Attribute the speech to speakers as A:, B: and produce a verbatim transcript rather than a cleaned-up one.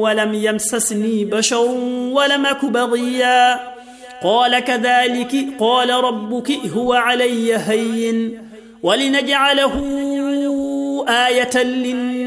A: ولم يمسسني بشر ولم أك بغيا قال كذلك قال ربك هو علي هين ولنجعله آية للناس